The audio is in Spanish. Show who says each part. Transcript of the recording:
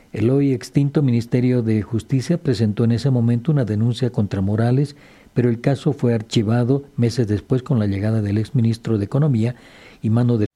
Speaker 1: El hoy extinto Ministerio de Justicia presentó en ese momento una denuncia contra Morales, pero el caso fue archivado meses después con la llegada del exministro de Economía y mano derecha